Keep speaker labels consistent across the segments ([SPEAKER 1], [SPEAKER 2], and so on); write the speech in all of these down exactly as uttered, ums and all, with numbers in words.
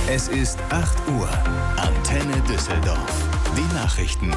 [SPEAKER 1] Es ist acht Uhr. Antenne Düsseldorf. Die Nachrichten.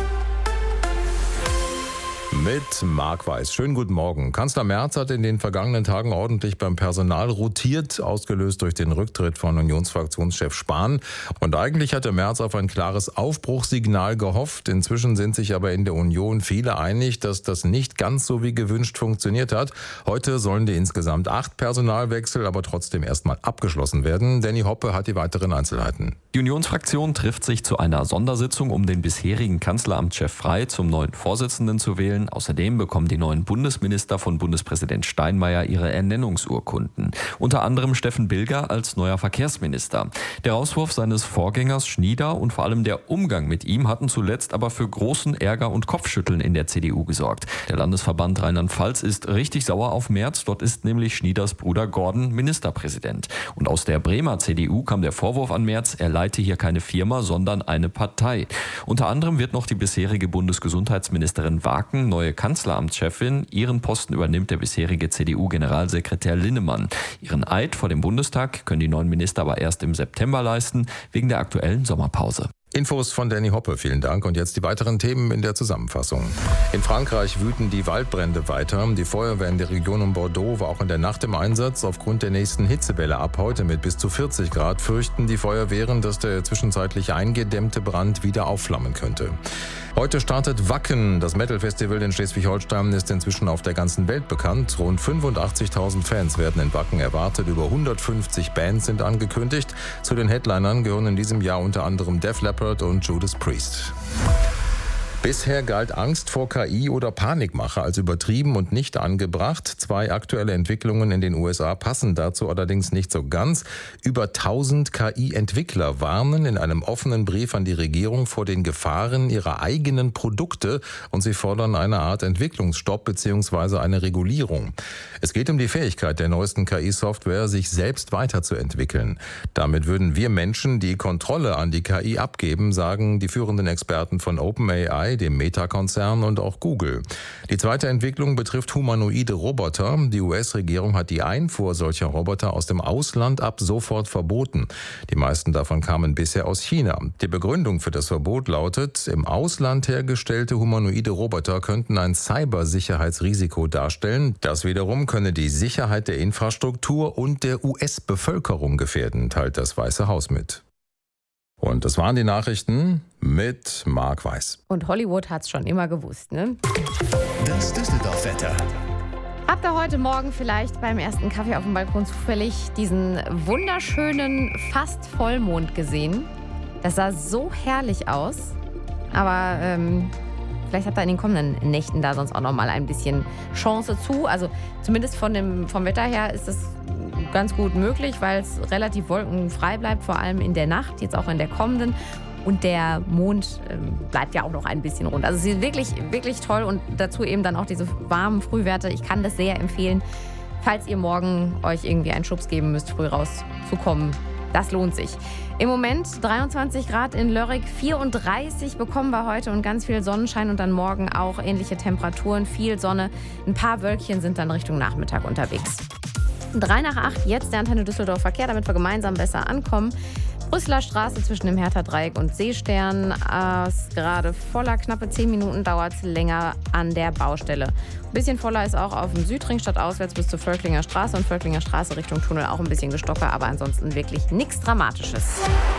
[SPEAKER 2] Mit Marc Weiß. Schönen guten Morgen. Kanzler Merz hat in den vergangenen Tagen ordentlich beim Personal rotiert, ausgelöst durch den Rücktritt von Unionsfraktionschef Spahn. Und eigentlich hatte Merz auf ein klares Aufbruchssignal gehofft. Inzwischen sind sich aber in der Union viele einig, dass das nicht ganz so wie gewünscht funktioniert hat. Heute sollen die insgesamt acht Personalwechsel aber trotzdem erstmal abgeschlossen werden. Danny Hoppe hat die weiteren Einzelheiten.
[SPEAKER 3] Die Unionsfraktion trifft sich zu einer Sondersitzung, um den bisherigen Kanzleramtschef Frey zum neuen Vorsitzenden zu wählen. Außerdem bekommen die neuen Bundesminister von Bundespräsident Steinmeier ihre Ernennungsurkunden. Unter anderem Steffen Bilger als neuer Verkehrsminister. Der Rauswurf seines Vorgängers Schnieder und vor allem der Umgang mit ihm hatten zuletzt aber für großen Ärger und Kopfschütteln in der C D U gesorgt. Der Landesverband Rheinland-Pfalz ist richtig sauer auf Merz. Dort ist nämlich Schnieders Bruder Gordon Ministerpräsident. Und aus der Bremer C D U kam der Vorwurf an Merz, er leite hier keine Firma, sondern eine Partei. Unter anderem wird noch die bisherige Bundesgesundheitsministerin Waken neue Kanzleramtschefin. Ihren Posten übernimmt der bisherige C D U-Generalsekretär Linnemann. Ihren Eid vor dem Bundestag können die neuen Minister aber erst im September leisten, wegen der aktuellen Sommerpause.
[SPEAKER 2] Infos von Danny Hoppe, vielen Dank. Und jetzt die weiteren Themen in der Zusammenfassung. In Frankreich wüten die Waldbrände weiter. Die Feuerwehr in der Region um Bordeaux war auch in der Nacht im Einsatz. Aufgrund der nächsten Hitzewelle ab heute mit bis zu vierzig Grad fürchten die Feuerwehren, dass der zwischenzeitlich eingedämmte Brand wieder aufflammen könnte. Heute startet Wacken. Das Metal-Festival in Schleswig-Holstein ist inzwischen auf der ganzen Welt bekannt. Rund fünfundachtzigtausend Fans werden in Wacken erwartet. Über hundertfünfzig Bands sind angekündigt. Zu den Headlinern gehören in diesem Jahr unter anderem Def Leppard und Judas Priest. Bisher galt Angst vor K I oder Panikmache als übertrieben und nicht angebracht. Zwei aktuelle Entwicklungen in den U S A passen dazu allerdings nicht so ganz. Über tausend K I-Entwickler warnen in einem offenen Brief an die Regierung vor den Gefahren ihrer eigenen Produkte und sie fordern eine Art Entwicklungsstopp bzw. eine Regulierung. Es geht um die Fähigkeit der neuesten K I-Software, sich selbst weiterzuentwickeln. Damit würden wir Menschen die Kontrolle an die K I abgeben, sagen die führenden Experten von OpenAI, dem Meta-Konzern und auch Google. Die zweite Entwicklung betrifft humanoide Roboter. Die U S-Regierung hat die Einfuhr solcher Roboter aus dem Ausland ab sofort verboten. Die meisten davon kamen bisher aus China. Die Begründung für das Verbot lautet, im Ausland hergestellte humanoide Roboter könnten ein Cybersicherheitsrisiko darstellen. Das wiederum könne die Sicherheit der Infrastruktur und der U S-Bevölkerung gefährden, teilt das Weiße Haus mit. Und das waren die Nachrichten mit Marc Weiß.
[SPEAKER 4] Und Hollywood hat's schon immer gewusst, ne?
[SPEAKER 1] Das Düsseldorf-Wetter.
[SPEAKER 4] Habt ihr heute Morgen vielleicht beim ersten Kaffee auf dem Balkon zufällig diesen wunderschönen, fast Vollmond gesehen? Das sah so herrlich aus. Aber ähm, vielleicht habt ihr in den kommenden Nächten da sonst auch noch mal ein bisschen Chance zu. Also zumindest von dem, vom Wetter her ist das ganz gut möglich, weil es relativ wolkenfrei bleibt, vor allem in der Nacht, jetzt auch in der kommenden. Und der Mond ähm, bleibt ja auch noch ein bisschen rund. Also es ist wirklich, wirklich toll und dazu eben dann auch diese warmen Frühwerte. Ich kann das sehr empfehlen, falls ihr morgen euch irgendwie einen Schubs geben müsst, früh rauszukommen. Das lohnt sich. Im Moment dreiundzwanzig Grad in Lörrick, vierunddreißig bekommen wir heute und ganz viel Sonnenschein und dann morgen auch ähnliche Temperaturen, viel Sonne. Ein paar Wölkchen sind dann Richtung Nachmittag unterwegs. Drei nach acht, jetzt der Antenne Düsseldorf Verkehr, damit wir gemeinsam besser ankommen. Brüsseler Straße zwischen dem Hertha-Dreieck und Seestern ist gerade voller, knappe zehn Minuten dauert es länger an der Baustelle. Ein bisschen voller ist auch auf dem Südring stadtauswärts bis zur Völklinger Straße und Völklinger Straße Richtung Tunnel auch ein bisschen gestocker, aber ansonsten wirklich nichts Dramatisches.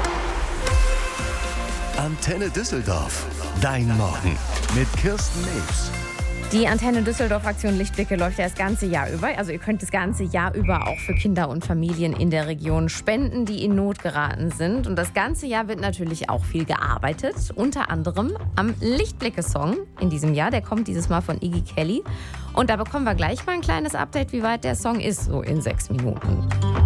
[SPEAKER 1] Antenne Düsseldorf. Dein Morgen mit Kirsten News.
[SPEAKER 4] Die Antenne Düsseldorf-Aktion Lichtblicke läuft ja das ganze Jahr über. Also ihr könnt das ganze Jahr über auch für Kinder und Familien in der Region spenden, die in Not geraten sind. Und das ganze Jahr wird natürlich auch viel gearbeitet. Unter anderem am Lichtblicke-Song in diesem Jahr. Der kommt dieses Mal von Iggy Kelly. Und da bekommen wir gleich mal ein kleines Update, wie weit der Song ist, so in sechs Minuten.